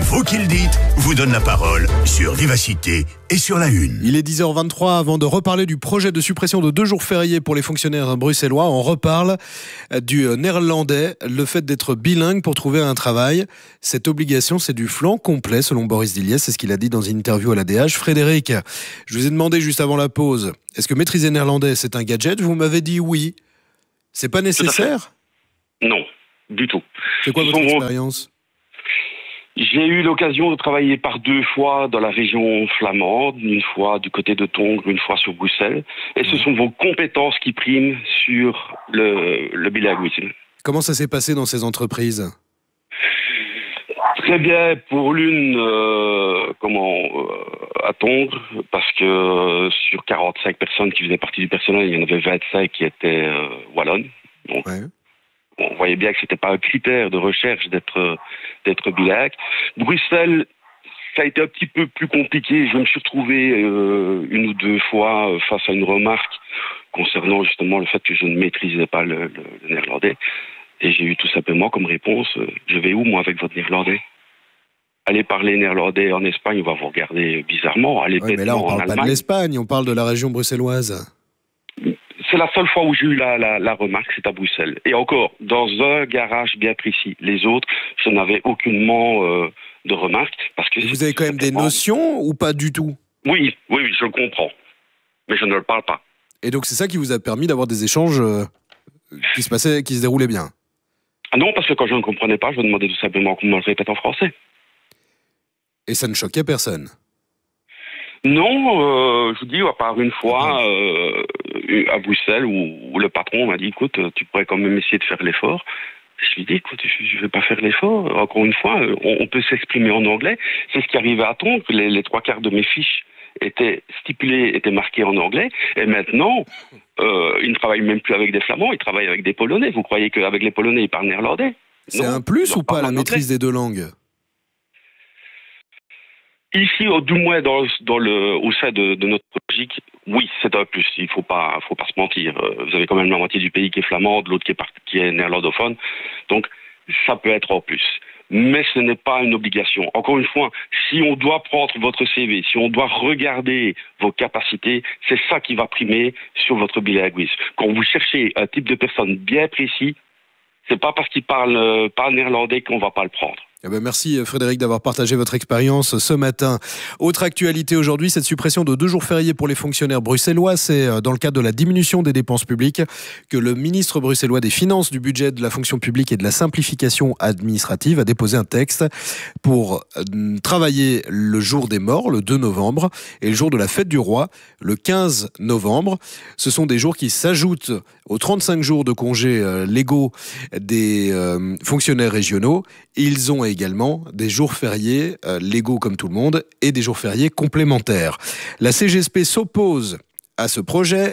Vous qui le dites vous donne la parole sur Vivacité et sur La Une. Il est 10h23. Avant de reparler du projet de suppression de 2 jours fériés pour les fonctionnaires bruxellois, on reparle du néerlandais, le fait d'être bilingue pour trouver un travail. Cette obligation, c'est du flanc complet selon Boris Diliès, c'est ce qu'il a dit dans une interview à l'ADH. Frédéric, je vous ai demandé juste avant la pause, est-ce que maîtriser néerlandais c'est un gadget? Vous m'avez dit oui. C'est pas nécessaire? Non, du tout. C'est quoi votre expérience? J'ai eu l'occasion de travailler par 2 fois dans la région flamande, une fois du côté de Tongres, une fois sur Bruxelles. Et ce sont vos compétences qui priment sur le bilinguisme. Comment ça s'est passé dans ces entreprises? Très bien pour l'une, à Tongres, parce que sur 45 personnes qui faisaient partie du personnel, il y en avait 25 qui étaient wallonnes. Donc, ouais. On voyait bien que c'était pas un critère de recherche d'être bilingue. Bruxelles, ça a été un petit peu plus compliqué. Je me suis retrouvé 1 ou 2 fois face à une remarque concernant justement le fait que je ne maîtrisais pas le néerlandais. Et j'ai eu tout simplement comme réponse, je vais où moi avec votre néerlandais? Allez parler néerlandais en Espagne, on va vous regarder bizarrement. Allez mais là, on parle pas de l'Espagne, on parle de la région bruxelloise. C'est la seule fois où j'ai eu la remarque, c'est à Bruxelles. Et encore, dans un garage bien précis. Les autres, je n'avais aucunement de remarque. Parce que vous avez quand même des notions ou pas du tout? Oui, je le comprends. Mais je ne le parle pas. Et donc c'est ça qui vous a permis d'avoir des échanges qui se déroulaient bien? Non, parce que quand je ne comprenais pas, je demandais tout simplement qu'on me le répète en français. Et ça ne choquait personne? Non, je vous dis, à part une fois à Bruxelles où le patron m'a dit, écoute, tu pourrais quand même essayer de faire l'effort. Je lui ai dit, écoute, je ne vais pas faire l'effort. Encore une fois, on peut s'exprimer en anglais. C'est ce qui arrivait à Tongres. Les 3/4 de mes fiches étaient stipulées, étaient marquées en anglais. Et maintenant, ils ne travaillent même plus avec des Flamands, ils travaillent avec des Polonais. Vous croyez qu'avec les Polonais, ils parlent néerlandais? C'est un plus ou pas, la maîtrise des 2 langues? Ici, du moins au sein de notre logique, oui, c'est un plus. Il faut pas se mentir. Vous avez quand même la moitié du pays qui est flamand, l'autre qui est néerlandophone. Donc, ça peut être en plus. Mais ce n'est pas une obligation. Encore une fois, si on doit prendre votre CV, si on doit regarder vos capacités, c'est ça qui va primer sur votre bilinguisme. Quand vous cherchez un type de personne bien précis, c'est pas parce qu'il parle pas néerlandais qu'on va pas le prendre. Eh ben merci Frédéric d'avoir partagé votre expérience ce matin. Autre actualité aujourd'hui, cette suppression de 2 jours fériés pour les fonctionnaires bruxellois. C'est dans le cadre de la diminution des dépenses publiques que le ministre bruxellois des Finances, du budget, de la fonction publique et de la simplification administrative a déposé un texte pour travailler le jour des morts, le 2 novembre, et le jour de la fête du roi, le 15 novembre. Ce sont des jours qui s'ajoutent aux 35 jours de congés légaux des fonctionnaires régionaux. Ils ont également des jours fériés légaux comme tout le monde et des jours fériés complémentaires. La CGSP s'oppose à ce projet.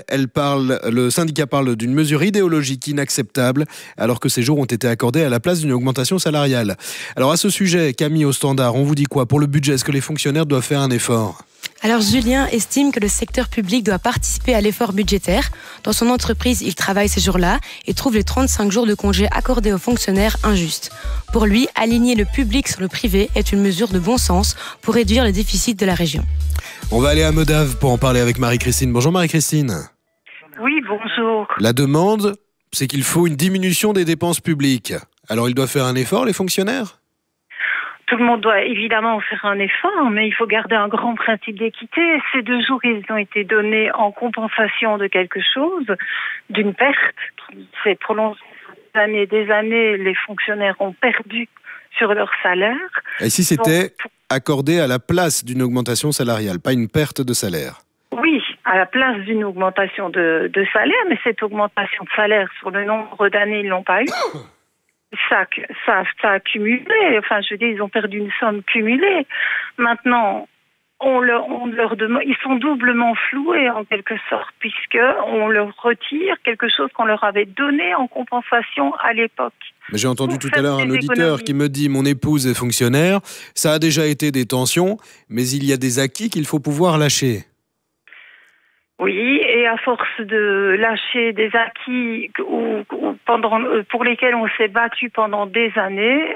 Le syndicat parle d'une mesure idéologique inacceptable alors que ces jours ont été accordés à la place d'une augmentation salariale. Alors à ce sujet, Camille au Standard, on vous dit quoi? Pour le budget, est-ce que les fonctionnaires doivent faire un effort? Alors Julien estime que le secteur public doit participer à l'effort budgétaire. Dans son entreprise, il travaille ces jours-là et trouve les 35 jours de congé accordés aux fonctionnaires injustes. Pour lui, aligner le public sur le privé est une mesure de bon sens pour réduire le déficit de la région. On va aller à Modave pour en parler avec Marie-Christine. Bonjour Marie-Christine. Oui, bonjour. La demande, c'est qu'il faut une diminution des dépenses publiques. Alors ils doivent faire un effort, les fonctionnaires ? Tout le monde doit évidemment faire un effort, mais il faut garder un grand principe d'équité. Ces 2 jours, ils ont été donnés en compensation de quelque chose, d'une perte. C'est prolongé des années, les fonctionnaires ont perdu sur leur salaire. Et si c'était accordé à la place d'une augmentation salariale, pas une perte de salaire? Oui, à la place d'une augmentation de salaire, mais cette augmentation de salaire, sur le nombre d'années, ils ne l'ont pas eu. Ça a cumulé. Enfin, je veux dire, ils ont perdu une somme cumulée. Maintenant, on leur demande, ils sont doublement floués en quelque sorte, puisque on leur retire quelque chose qu'on leur avait donné en compensation à l'époque. Mais j'ai entendu tout à l'heure un auditeur qui me dit « Mon épouse est fonctionnaire, ça a déjà été des tensions, mais il y a des acquis qu'il faut pouvoir lâcher ». Oui, et à force de lâcher des acquis pour lesquels on s'est battu pendant des années,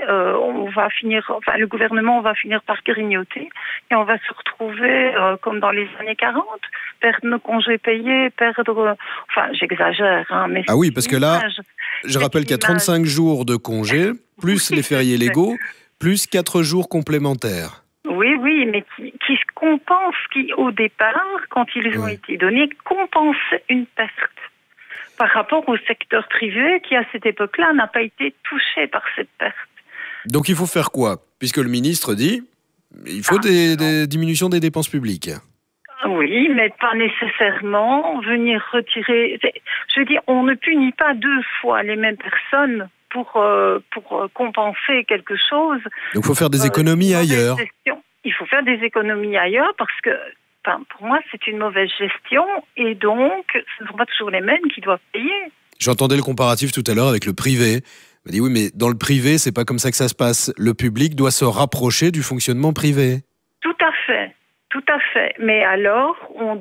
le gouvernement va finir par grignoter et on va se retrouver comme dans les années 40, perdre nos congés payés, j'exagère, mais ah oui, parce que là, je rappelle qu'il y a 35 jours de congés, plus les fériés légaux, plus 4 jours complémentaires. Oui, mais qui se compensent, qui au départ, quand ils ont été donnés, compensaient une perte par rapport au secteur privé qui, à cette époque-là, n'a pas été touché par cette perte. Donc il faut faire quoi? Puisque le ministre dit il faut des diminutions des dépenses publiques. Oui, mais pas nécessairement venir retirer... Je veux dire, on ne punit pas 2 fois les mêmes personnes pour compenser quelque chose. Donc il faut faire des économies ailleurs. Il faut faire des économies ailleurs parce que, pour moi, c'est une mauvaise gestion et donc, ce ne sont pas toujours les mêmes qui doivent payer. J'entendais le comparatif tout à l'heure avec le privé. On m'a dit oui, mais dans le privé, c'est pas comme ça que ça se passe. Le public doit se rapprocher du fonctionnement privé. Tout à fait. Mais alors,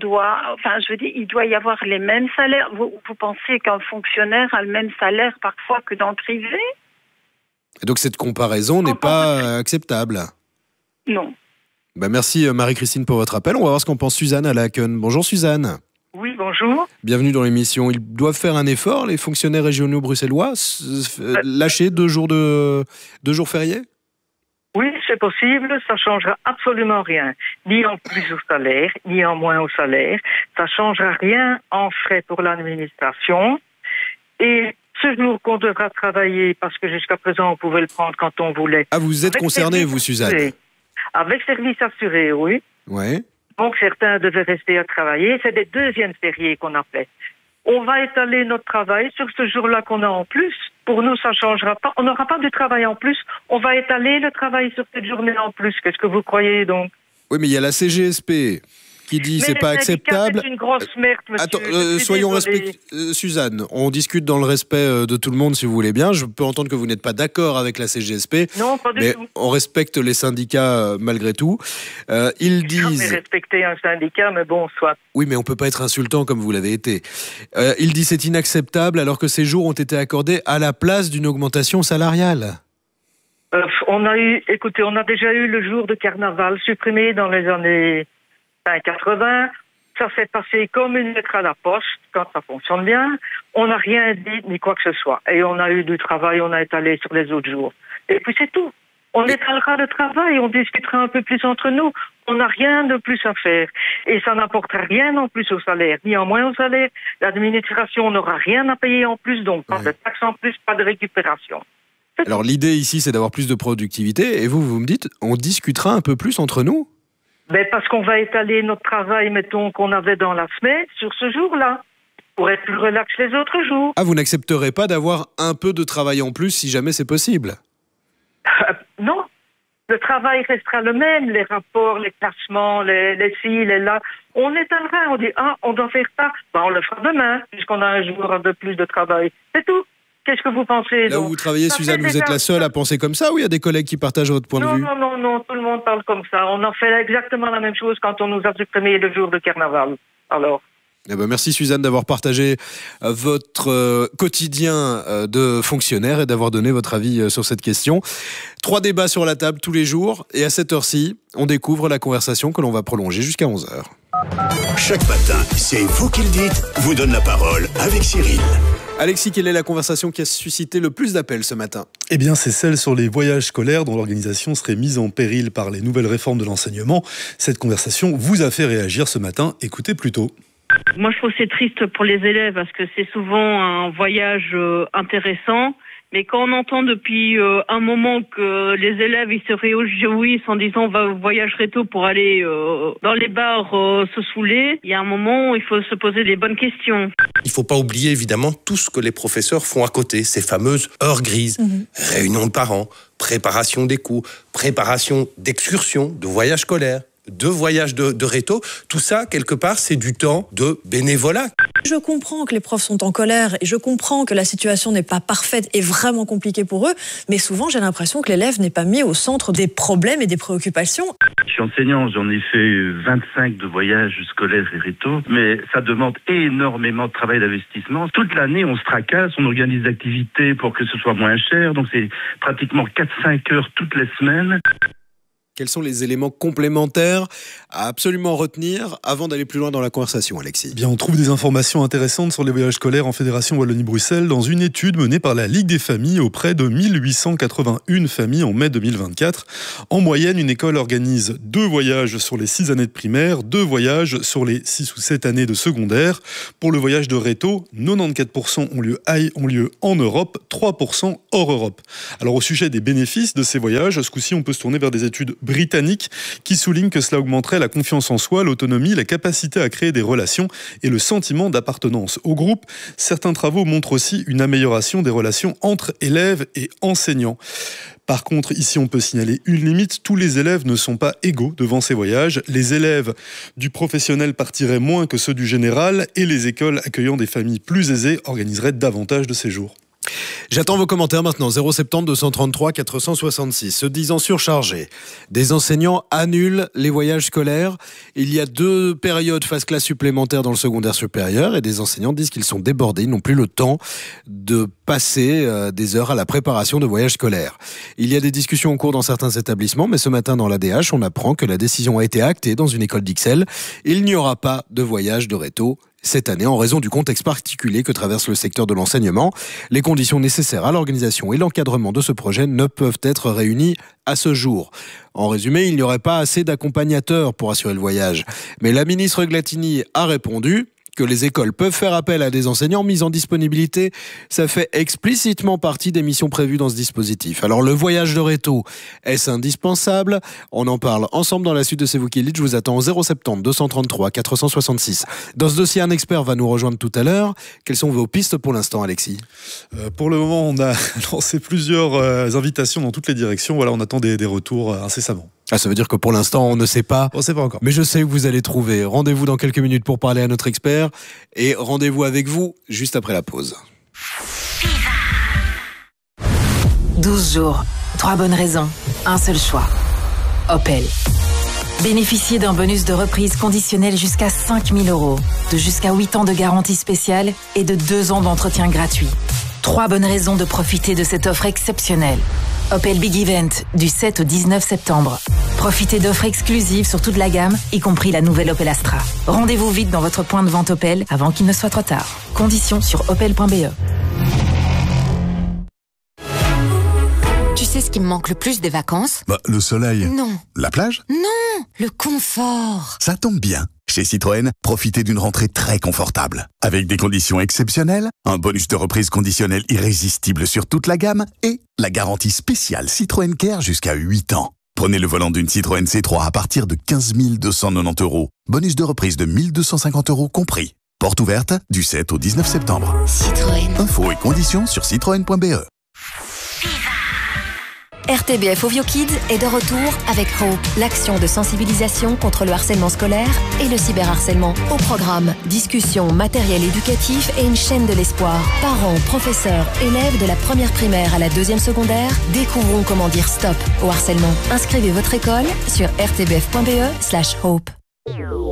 il doit y avoir les mêmes salaires. Vous pensez qu'un fonctionnaire a le même salaire parfois que dans le privé? Et donc cette comparaison n'est pas acceptable. Non. Merci Marie-Christine pour votre appel. On va voir ce qu'en pense Suzanne à Laken. Bonjour Suzanne. Oui, bonjour. Bienvenue dans l'émission. Ils doivent faire un effort, les fonctionnaires régionaux bruxellois, lâcher 2 jours fériés? Oui, c'est possible. Ça ne changera absolument rien. Ni en plus au salaire, ni en moins au salaire. Ça ne changera rien en frais pour l'administration. Et ce jour qu'on devra travailler, parce que jusqu'à présent, on pouvait le prendre quand on voulait. Ah, vous êtes concernée, vous, Suzanne? Avec service assuré, oui. Ouais. Donc, certains devaient rester à travailler. C'est des 2e fériés qu'on appelait. On va étaler notre travail sur ce jour-là qu'on a en plus. Pour nous, ça ne changera pas. On n'aura pas de travail en plus. On va étaler le travail sur cette journée en plus. Qu'est-ce que vous croyez donc? Oui, mais il y a la CGSP qui dit c'est pas acceptable. C'est une grosse merde, monsieur. Attends, soyons respectueux. Suzanne, on discute dans le respect de tout le monde, si vous voulez bien. Je peux entendre que vous n'êtes pas d'accord avec la CGSP. Non, pas du tout. On respecte les syndicats malgré tout. Ils disent... respecter un syndicat, mais bon, soit. Oui, mais on peut pas être insultant comme vous l'avez été. Ils disent c'est inacceptable alors que ces jours ont été accordés à la place d'une augmentation salariale. On a déjà eu le jour de carnaval supprimé dans les années 80, ça s'est passé comme une lettre à la poste quand ça fonctionne bien. On n'a rien dit ni quoi que ce soit. Et on a eu du travail, on a étalé sur les autres jours. Et puis c'est tout. On étalera le travail, on discutera un peu plus entre nous. On n'a rien de plus à faire. Et ça n'apportera rien en plus au salaire, ni en moins au salaire. L'administration n'aura rien à payer en plus, donc pas de taxes en plus, pas de récupération. Alors l'idée ici, c'est d'avoir plus de productivité. Et vous me dites, on discutera un peu plus entre nous? Parce qu'on va étaler notre travail, mettons, qu'on avait dans la semaine, sur ce jour-là, pour être plus relax les autres jours. Ah, vous n'accepterez pas d'avoir un peu de travail en plus si jamais c'est possible? Non. Le travail restera le même, les rapports, les classements, les ci, les là. On étalera, on dit, on doit faire ça. On le fera demain, puisqu'on a un jour de plus de travail. C'est tout. Qu'est-ce que vous pensez? Là où vous travaillez, Suzanne, vous êtes la seule à penser comme ça ou il y a des collègues qui partagent votre point de vue? Non, tout le monde parle comme ça. On en fait exactement la même chose quand on nous a supprimé le jour de carnaval. Alors. Merci Suzanne d'avoir partagé votre quotidien de fonctionnaire et d'avoir donné votre avis sur cette question. 3 débats sur la table tous les jours et à cette heure-ci, on découvre la conversation que l'on va prolonger jusqu'à 11h. Chaque matin, c'est vous qui le dites, vous donne la parole avec Cyril. Alexis, quelle est la conversation qui a suscité le plus d'appels ce matin? Eh bien, c'est celle sur les voyages scolaires dont l'organisation serait mise en péril par les nouvelles réformes de l'enseignement. Cette conversation vous a fait réagir ce matin. Écoutez plutôt. Moi, je trouve que c'est triste pour les élèves parce que c'est souvent un voyage intéressant. Mais quand on entend depuis un moment que les élèves ils se réjouissent en disant on va au voyage réto pour aller dans les bars se saouler, il y a un moment où il faut se poser des bonnes questions. Il ne faut pas oublier évidemment tout ce que les professeurs font à côté, ces fameuses heures grises, réunions de parents, préparation des cours, préparation d'excursions, de voyages scolaires, 2 voyages de réto. Tout ça, quelque part, c'est du temps de bénévolat. Je comprends que les profs sont en colère et je comprends que la situation n'est pas parfaite et vraiment compliquée pour eux, mais souvent j'ai l'impression que l'élève n'est pas mis au centre des problèmes et des préoccupations. Je suis enseignant, j'en ai fait 25 de voyages scolaires et réto, mais ça demande énormément de travail d'investissement. Toute l'année, on se tracasse, on organise des activités pour que ce soit moins cher, donc c'est pratiquement 4-5 heures toutes les semaines. Quels sont les éléments complémentaires à absolument retenir avant d'aller plus loin dans la conversation, Alexis ? Bien, on trouve des informations intéressantes sur les voyages scolaires en Fédération Wallonie-Bruxelles dans une étude menée par la Ligue des familles auprès de 1881 familles en mai 2024. En moyenne, une école organise 2 voyages sur les 6 années de primaire, 2 voyages sur les 6 ou 7 années de secondaire. Pour le voyage de réto, 94% ont lieu en Europe, 3% hors Europe. Alors au sujet des bénéfices de ces voyages, ce coup-ci, on peut se tourner vers des études britanniques qui soulignent que cela augmenterait la confiance en soi, l'autonomie, la capacité à créer des relations et le sentiment d'appartenance au groupe. Certains travaux montrent aussi une amélioration des relations entre élèves et enseignants. Par contre, ici, on peut signaler une limite. Tous les élèves ne sont pas égaux devant ces voyages. Les élèves du professionnel partiraient moins que ceux du général et les écoles accueillant des familles plus aisées organiseraient davantage de séjours. J'attends vos commentaires maintenant, 070 233 466. Se disant surchargés, des enseignants annulent les voyages scolaires. Il y a 2 périodes phase classe supplémentaires dans le secondaire supérieur et des enseignants disent qu'ils sont débordés, ils n'ont plus le temps de passer des heures à la préparation de voyages scolaires. Il y a des discussions en cours dans certains établissements, mais ce matin dans l'ADH, on apprend que la décision a été actée dans une école d'Ixelles. Il n'y aura pas de voyage de réto cette année en raison du contexte particulier que traverse le secteur de l'enseignement. Les conditions nécessaires à l'organisation et l'encadrement de ce projet ne peuvent être réunies à ce jour. En résumé, il n'y aurait pas assez d'accompagnateurs pour assurer le voyage. Mais la ministre Glatini a répondu que les écoles peuvent faire appel à des enseignants mis en disponibilité. Ça fait explicitement partie des missions prévues dans ce dispositif. Alors le voyage de réto, est-ce indispensable ? On en parle ensemble dans la suite de C'est vous qui le dites. Je vous attends au 070 233 466. Dans ce dossier, un expert va nous rejoindre tout à l'heure. Quelles sont vos pistes pour l'instant, Alexis ? Pour le moment, on a lancé plusieurs invitations dans toutes les directions. Voilà, on attend des retours incessamment. Ah, ça veut dire que pour l'instant, on ne sait pas. On ne sait pas encore. Mais je sais que vous allez trouver. Rendez-vous dans quelques minutes pour parler à notre expert. Et rendez-vous avec vous juste après la pause. 12 jours, 3 bonnes raisons, un seul choix. Opel. Bénéficiez d'un bonus de reprise conditionnel jusqu'à 5 000 €, de jusqu'à 8 ans de garantie spéciale et de 2 ans d'entretien gratuit. 3 bonnes raisons de profiter de cette offre exceptionnelle. Opel Big Event, du 7 au 19 septembre. Profitez d'offres exclusives sur toute la gamme, y compris la nouvelle Opel Astra. Rendez-vous vite dans votre point de vente Opel avant qu'il ne soit trop tard. Conditions sur opel.be. Tu sais ce qui me manque le plus des vacances ? Le soleil. Non. La plage ? Non, le confort. Ça tombe bien. Chez Citroën, profitez d'une rentrée très confortable. Avec des conditions exceptionnelles, un bonus de reprise conditionnel irrésistible sur toute la gamme et la garantie spéciale Citroën Care jusqu'à 8 ans. Prenez le volant d'une Citroën C3 à partir de 15 290 €. Bonus de reprise de 1 250 € compris. Porte ouverte du 7 au 19 septembre. Citroën. Infos et conditions sur citroën.be. RTBF Ovio Kids est de retour avec Hope, l'action de sensibilisation contre le harcèlement scolaire et le cyberharcèlement. Au programme, discussions, matériel éducatif et une chaîne de l'espoir. Parents, professeurs, élèves de la première primaire à la 2e secondaire, découvrons comment dire stop au harcèlement. Inscrivez votre école sur rtbf.be/hope.